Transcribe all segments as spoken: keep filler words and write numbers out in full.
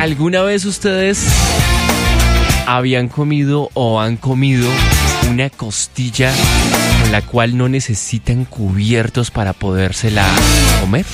¿Alguna vez ustedes habían comido o han comido una costilla con la cual no necesitan cubiertos para podérsela comer?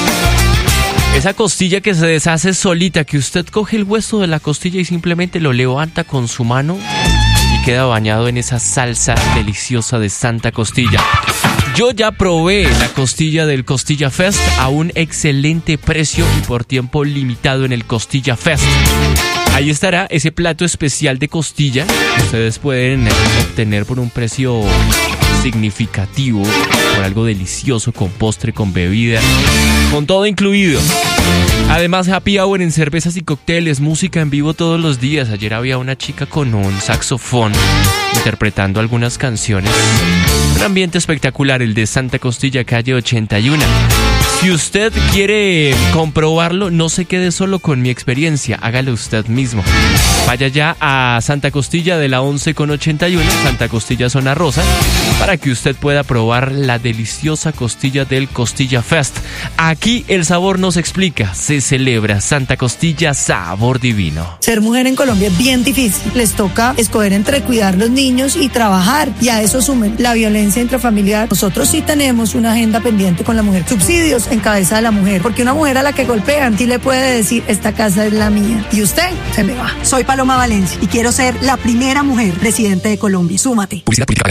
Esa costilla que se deshace solita, que usted coge el hueso de la costilla y simplemente lo levanta con su mano y queda bañado en esa salsa deliciosa de Santa Costilla. Yo ya probé la costilla del Costilla Fest a un excelente precio y por tiempo limitado en el Costilla Fest. Ahí estará ese plato especial de costilla que ustedes pueden obtener por un precio significativo, por algo delicioso, con postre, con bebida, con todo incluido. Además, happy hour en cervezas y cócteles, música en vivo todos los días. Ayer había una chica con un saxofón interpretando algunas canciones. Un ambiente espectacular, el de Santa Costilla, calle ochenta y uno. Si usted quiere comprobarlo, no se quede solo con mi experiencia, hágalo usted mismo. Vaya ya a Santa Costilla de la once con ochenta y uno, Santa Costilla Zona Rosa, para que usted pueda probar la deliciosa costilla del Costilla Fest. Aquí el sabor no se explica, se celebra. Santa Costilla, sabor divino. Ser mujer en Colombia es bien difícil. Les toca escoger entre cuidar los niños y trabajar, y a eso sumen la violencia intrafamiliar. Nosotros sí tenemos una agenda pendiente con la mujer. Subsidios en cabeza de la mujer, porque una mujer a la que golpean sí le puede decir: esta casa es la mía, y usted se me va. Soy Paloma Valencia y quiero ser la primera mujer presidente de Colombia. Súmate.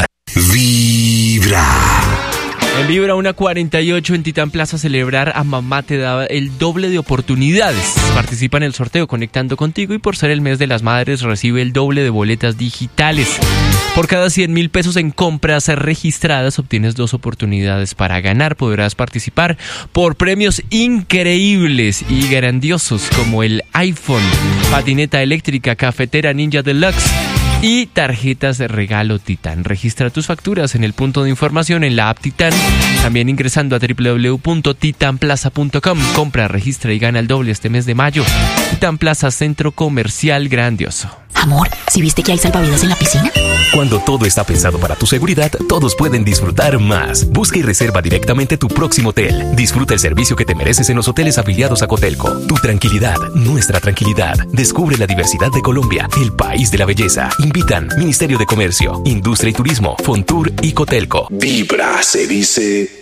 Vibra. En Vibra una cuarenta y ocho en Titán Plaza, celebrar a mamá te da el doble de oportunidades. Participa en el sorteo Conectando Contigo y por ser el mes de las madres recibe el doble de boletas digitales. Por cada cien mil pesos en compras registradas obtienes dos oportunidades para ganar. Podrás participar por premios increíbles y grandiosos como el iPhone, patineta eléctrica, cafetera Ninja Deluxe y tarjetas de regalo Titán. Registra tus facturas en el punto de información en la app Titán, también ingresando a doble u doble u doble u punto titan plaza punto com. Compra, registra y gana el doble este mes de mayo. Titán Plaza, centro comercial grandioso. Amor, ¿sí viste que hay salvavidas en la piscina? Cuando todo está pensado para tu seguridad, todos pueden disfrutar más. Busca y reserva directamente tu próximo hotel. Disfruta el servicio que te mereces en los hoteles afiliados a Cotelco. Tu tranquilidad, nuestra tranquilidad. Descubre la diversidad de Colombia, el país de la belleza. Invitan Ministerio de Comercio, Industria y Turismo, Fontur y Cotelco. Vibra, se dice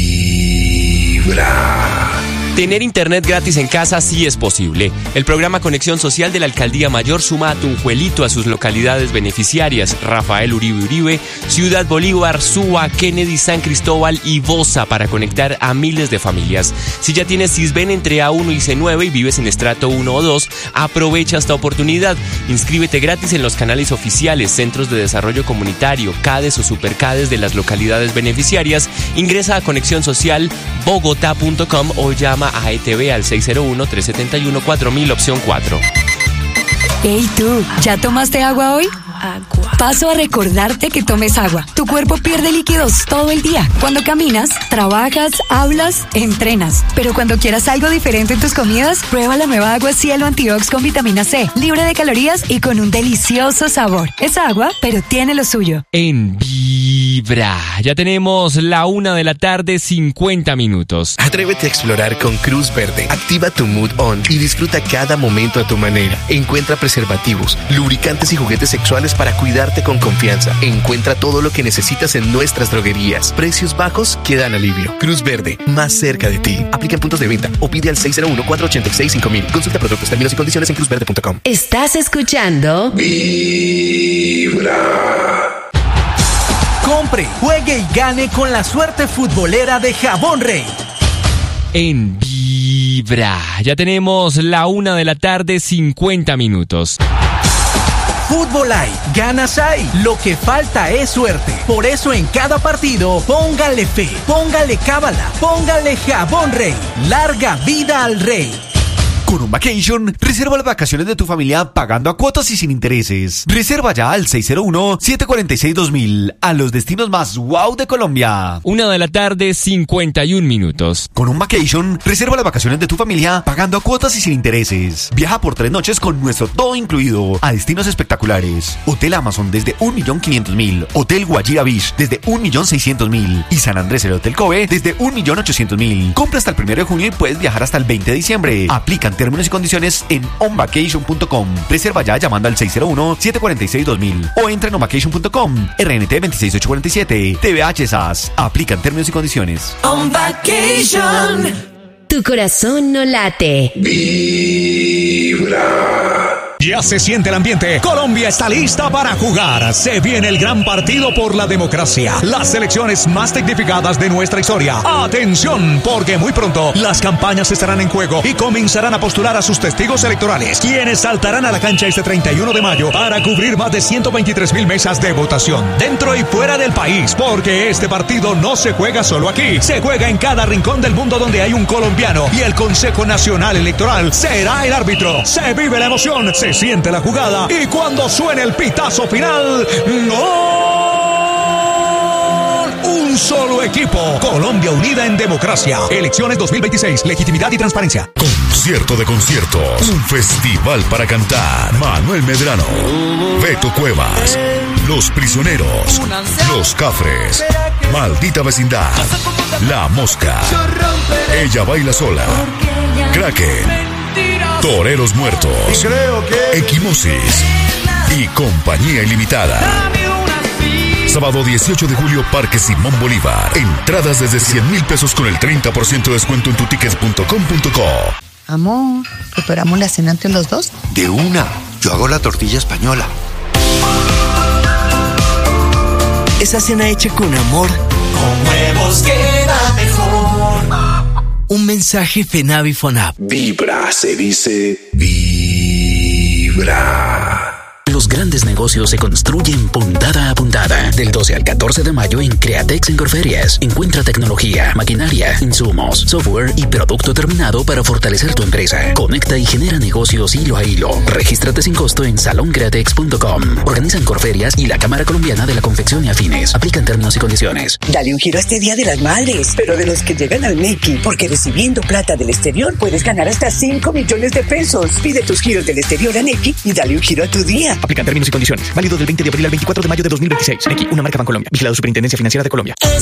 vibra. Tener internet gratis en casa sí es posible. El programa Conexión Social de la Alcaldía Mayor suma a Tunjuelito a sus localidades beneficiarias: Rafael Uribe Uribe, Ciudad Bolívar, Suba, Kennedy, San Cristóbal y Bosa, para conectar a miles de familias. Si ya tienes Sisben entre A uno y C nueve y vives en estrato uno o dos, aprovecha esta oportunidad. Inscríbete gratis en los canales oficiales, centros de desarrollo comunitario, CADES o supercades de las localidades beneficiarias. Ingresa a conexión social bogotá punto com o llama a E T V al seis cero uno, tres siete uno, cuatro mil, opción cuatro. Hey tú, ¿ya tomaste agua hoy? Agua. Paso a recordarte que tomes agua. Tu cuerpo pierde líquidos todo el día. Cuando caminas, trabajas, hablas, entrenas. Pero cuando quieras algo diferente en tus comidas, prueba la nueva agua Cielo Antiox con vitamina C, libre de calorías y con un delicioso sabor. Es agua, pero tiene lo suyo. En Vibra, ya tenemos la una de la tarde, cincuenta minutos. Atrévete a explorar con Cruz Verde. Activa tu mood on y disfruta cada momento a tu manera. Encuentra preservativos, lubricantes y juguetes sexuales para cuidarte con confianza. Encuentra todo lo que necesitas en nuestras droguerías. Precios bajos que dan alivio. Cruz Verde, más cerca de ti. Aplica en puntos de venta o pide al seis cero uno, cuatro ocho seis, cinco mil. Consulta productos, términos y condiciones en cruz verde punto com. Estás escuchando Vibra. Compre, juegue y gane con la suerte futbolera de Jabón Rey. En Vibra, ya tenemos la una de la tarde, cincuenta minutos. Fútbol hay, ganas hay, lo que falta es suerte. Por eso en cada partido, póngale fe, póngale cábala, póngale Jabón Rey. Larga vida al Rey. Con un Vacation, reserva las vacaciones de tu familia pagando a cuotas y sin intereses. Reserva ya al seis cero uno, siete cuatro seis, dos mil a los destinos más wow de Colombia. Una de la tarde, cincuenta y un minutos. Con un Vacation, reserva las vacaciones de tu familia pagando a cuotas y sin intereses. Viaja por tres noches con nuestro todo incluido a destinos espectaculares. Hotel Amazon desde un millón quinientos mil. Hotel Guajira Beach desde un millón seiscientos mil. Y San Andrés el Hotel Kobe desde un millón ochocientos mil. Compra hasta el primero de junio y puedes viajar hasta el veinte de diciembre. Aplican Términos y condiciones en onvacation punto com. Reserva ya llamando al seis cero uno, siete cuatro seis, dos mil o entra en onvacation punto com. R N T dos seis ocho cuatro siete. T V H S A S. Aplican términos y condiciones. On Vacation. Tu corazón no late. Vibra. Ya se siente el ambiente. Colombia está lista para jugar. Se viene el gran partido por la democracia. Las selecciones más tecnificadas de nuestra historia. Atención, porque muy pronto las campañas estarán en juego y comenzarán a postular a sus testigos electorales, quienes saltarán a la cancha este treinta y uno de mayo para cubrir más de ciento veintitrés mil mesas de votación dentro y fuera del país, porque este partido no se juega solo aquí. Se juega en cada rincón del mundo donde hay un colombiano, y el Consejo Nacional Electoral será el árbitro. Se vive la emoción, se siente la jugada, y cuando suene el pitazo final, ¡gol! Un solo equipo. Colombia unida en democracia. Elecciones dos mil veintiséis. Legitimidad y transparencia. Concierto de conciertos. Un festival para cantar. Manuel Medrano, Beto Cuevas, Los Prisioneros, Los Cafres, Maldita Vecindad, La Mosca, Ella Baila Sola, Kraken, Toreros Muertos, Equimosis y Compañía Ilimitada. Sábado dieciocho de julio, Parque Simón Bolívar. Entradas desde cien mil pesos con el treinta por ciento de descuento en tutickets punto com punto co. Amor, ¿preparamos la cena entre los dos? De una. Yo hago la tortilla española. Esa cena hecha con amor. Con huevos queda mejor. Un mensaje FENAVI FONAP. Vibra se dice vibra. Los grandes negocios se construyen puntada a puntada. Del doce al catorce de mayo en Createx en Corferias. Encuentra tecnología, maquinaria, insumos, software y producto terminado para fortalecer tu empresa. Conecta y genera negocios hilo a hilo. Regístrate sin costo en salón createx punto com. Organizan Corferias y la Cámara Colombiana de la Confección y Afines. Aplican términos y condiciones. Dale un giro a este Día de las Madres, pero de los que llegan al Nequi, porque recibiendo plata del exterior puedes ganar hasta cinco millones de pesos. Pide tus giros del exterior a Nequi y dale un giro a tu día. Aplican términos y condiciones. Válido del veinte de abril al veinticuatro de mayo de dos mil veintiséis. Nequi, una marca Bancolombia. Vigilado Superintendencia Financiera de Colombia.